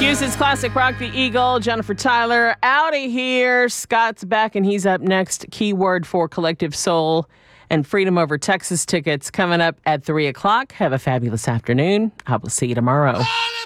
Houston's classic rock, The Eagle, Jennifer Tyler, out of here. Scott's back, and he's up next. Keyword for Collective Soul and Freedom Over Texas tickets coming up at 3 o'clock. Have a fabulous afternoon. I will see you tomorrow.